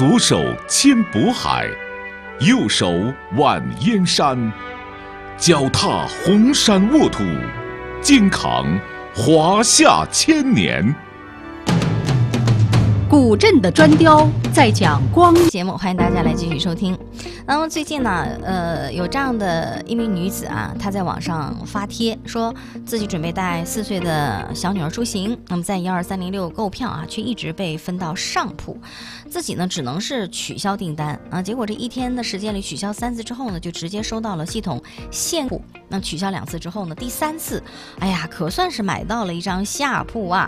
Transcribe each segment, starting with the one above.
左手牵渤海，右手挽燕山，脚踏红山沃土，肩扛华夏千年。 古镇的砖雕在讲光节目，欢迎大家来继续收听。那么最近呢，有这样的一名女子啊，她在网上发帖说自己准备带4岁的小女儿出行，那么在12306购票啊，却一直被分到上铺，自己呢只能是取消订单啊。结果这一天的时间里取消3次之后呢，就直接收到了系统限铺。那取消2次之后呢，第3次，哎呀，可算是买到了一张下铺啊。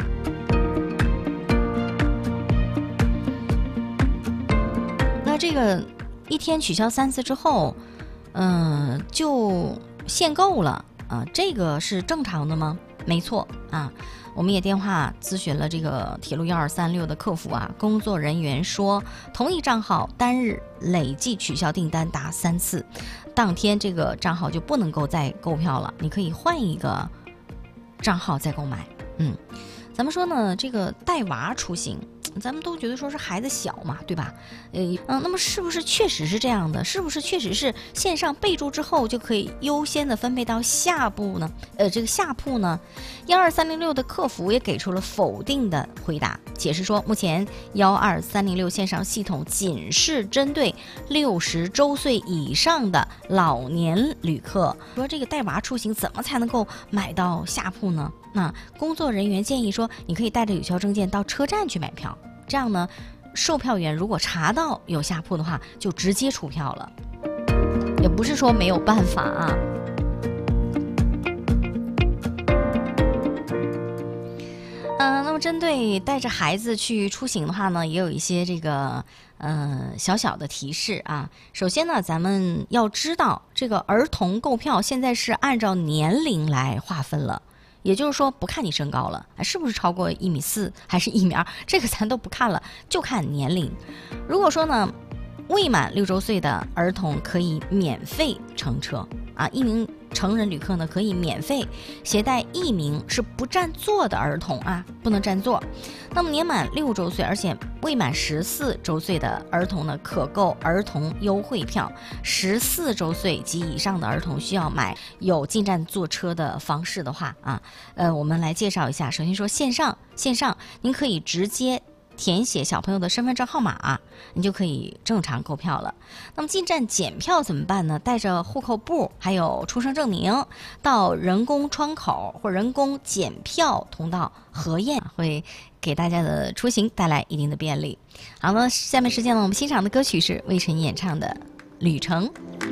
那这个一天取消3次之后，就限购了啊，这个是正常的吗？没错啊，我们也电话咨询了这个铁路1236的客服啊，工作人员说，同一账号单日累计取消订单达3次，当天这个账号就不能够再购票了，你可以换一个账号再购买。咱们说呢，这个带娃出行，咱们都觉得说是孩子小嘛，对吧？那么是不是确实是这样的？是不是确实是线上备注之后就可以优先的分配到下铺呢？这个下铺呢，12306的客服也给出了否定的回答，解释说，目前12306线上系统仅是针对60周岁以上的老年旅客。说这个带娃出行怎么才能够买到下铺呢？那工作人员建议说，你可以带着有效证件到车站去买票，这样呢，售票员如果查到有下铺的话，就直接出票了。也不是说没有办法啊。那么针对带着孩子去出行的话呢，也有一些这个小小的提示啊。首先呢，咱们要知道这个儿童购票现在是按照年龄来划分了。也就是说，不看你身高了，是不是超过1.4米还是1.2米，这个咱都不看了，就看年龄。如果说呢，未满6周岁的儿童可以免费乘车啊，1名成人旅客呢可以免费携带1名是不占座的儿童啊，不能占座。那么年满6周岁，而且未满14周岁的儿童呢，可购儿童优惠票；14周岁及以上的儿童需要买有进站坐车的方式的话啊，我们来介绍一下。首先说线上，您可以直接填写小朋友的身份证号码，你就可以正常购票了。那么进站检票怎么办呢？带着户口簿还有出生证明到人工窗口或人工检票通道核验，会给大家的出行带来一定的便利。好了，下面时间呢，我们欣赏的歌曲是魏晨演唱的《旅程》。